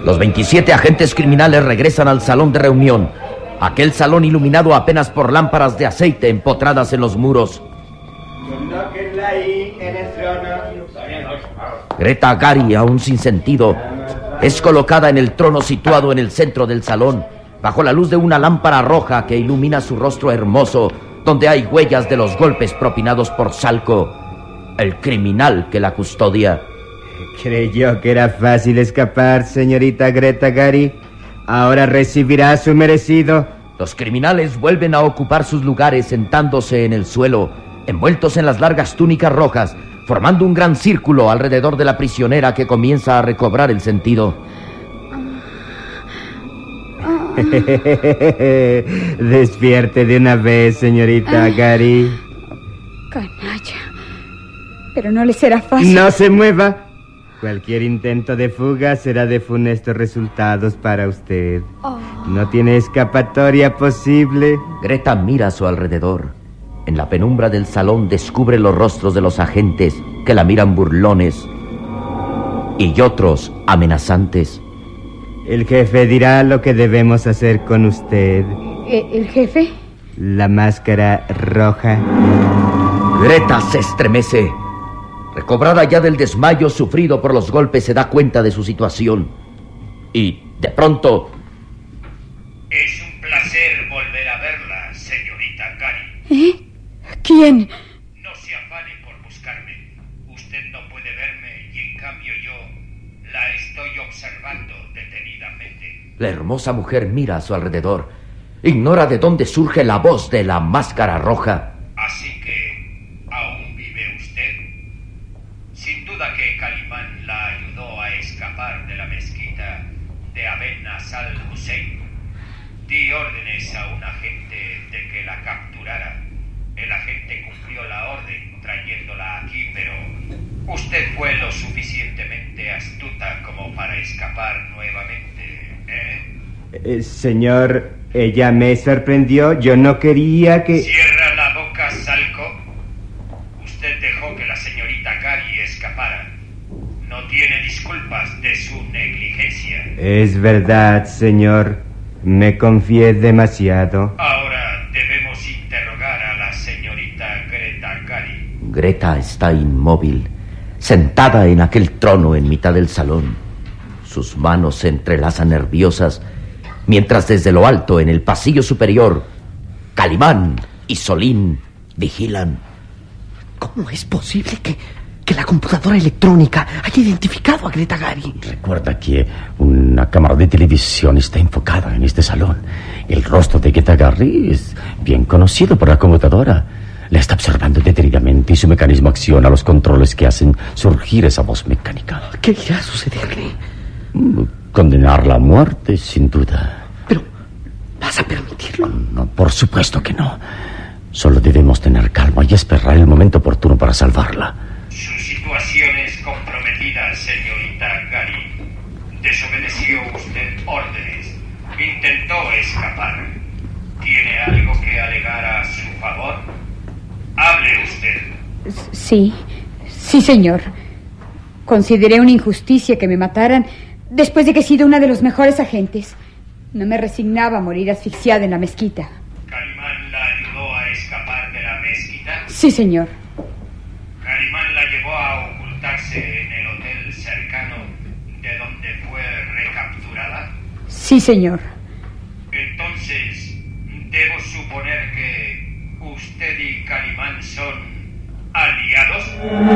Los 27 agentes criminales regresan al salón de reunión. Aquel salón iluminado apenas por lámparas de aceite empotradas en los muros. Colóquenla ahí en el trono. Greta Gary, aún sin sentido, es colocada en el trono situado en el centro del salón, bajo la luz de una lámpara roja que ilumina su rostro hermoso, donde hay huellas de los golpes propinados por Salco, el criminal que la custodia. Creyó que era fácil escapar, señorita Greta Gary. Ahora recibirá su merecido. Los criminales vuelven a ocupar sus lugares sentándose en el suelo, envueltos en las largas túnicas rojas, formando un gran círculo alrededor de la prisionera que comienza a recobrar el sentido. Despierte de una vez, señorita Gary. Canalla. Pero no le será fácil. No se mueva. Cualquier intento de fuga será de funestos resultados para usted. No tiene escapatoria posible. Greta mira a su alrededor. En la penumbra del salón descubre los rostros de los agentes que la miran burlones y otros amenazantes. El jefe dirá lo que debemos hacer con usted. ¿El jefe? La máscara roja. Greta se estremece. Recobrada ya del desmayo sufrido por los golpes, se da cuenta de su situación. Y, de pronto... Es un placer volver a verla, señorita Gary. ¿Eh? ¿Quién? No se afane por buscarme. Usted no puede verme y en cambio yo la estoy observando detenidamente. La hermosa mujer mira a su alrededor. Ignora de dónde surge la voz de la máscara roja. Así que, ¿aún vive usted? Sin duda que Calimán la ayudó a escapar de la mezquita de Aben Asal Hussein. Di órdenes a un agente de que la capturara. El agente cumplió la orden trayéndola aquí, pero usted fue lo suficientemente astuta como para escapar nuevamente, ¿eh? Señor, ella me sorprendió. Yo no quería que... Cierra la boca, Salco. Usted dejó que la señorita Gary escapara. No tiene disculpas de su negligencia. Es verdad, señor. Me confié demasiado. Ahora debemos interrogar a la señorita Greta Gary. Greta está inmóvil, sentada en aquel trono en mitad del salón. Sus manos se entrelazan nerviosas, mientras desde lo alto, en el pasillo superior, Calimán y Solín vigilan. ¿Cómo es posible que la computadora electrónica haya identificado a Greta Gary? Recuerda que una cámara de televisión está enfocada en este salón. El rostro de Greta Gary es bien conocido por la computadora. La está observando detenidamente y su mecanismo acciona los controles que hacen surgir esa voz mecánica. ¿Qué irá a sucederle? Condenarla a muerte, sin duda. Pero, ¿vas a permitirlo? No, por supuesto que no. Solo debemos tener calma y esperar el momento oportuno para salvarla. Su situación es comprometida, señorita Gary. Desobedeció usted órdenes. Intentó escapar. ¿Tiene algo que alegar a su favor? Hable usted. Sí, señor. Consideré una injusticia que me mataran después de que he sido una de los mejores agentes. No me resignaba a morir asfixiada en la mezquita. ¿Calimán la ayudó a escapar de la mezquita? Sí, señor. ¿Calimán la llevó a ocultarse en el hotel cercano de donde fue recapturada? Sí, señor. Entonces, debo suponer que usted y Calimán son aliados.